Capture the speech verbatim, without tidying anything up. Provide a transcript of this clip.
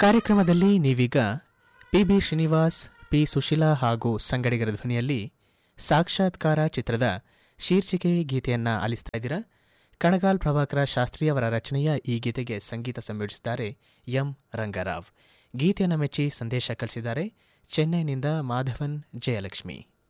ಕಾರ್ಯಕ್ರಮದಲ್ಲಿ ನೀವೀಗ P B Srinivas, P Sushila ಹಾಗೂ ಸಂಗಡಿಗರ ಧ್ವನಿಯಲ್ಲಿ ಸಾಕ್ಷಾತ್ಕಾರ ಚಿತ್ರದ ಶೀರ್ಷಿಕೆ ಗೀತೆಯನ್ನ ಆಲಿಸ್ತಾ ಇದ್ದೀರಾ. ಕಣಗಾಲ್ ಪ್ರಭಾಕರ ಶಾಸ್ತ್ರಿ ಅವರ ರಚನೆಯ ಈ ಗೀತೆಗೆ ಸಂಗೀತ ಸಂಯೋಜಿಸಿದ್ದಾರೆ ಎಂ ರಂಗರಾವ್. ಗೀತೆಯನ್ನು ಮೆಚ್ಚಿ ಸಂದೇಶ ಕಳಿಸಿದ್ದಾರೆ ಚೆನ್ನೈನಿಂದ ಮಾಧವನ್ ಜಯಲಕ್ಷ್ಮಿ.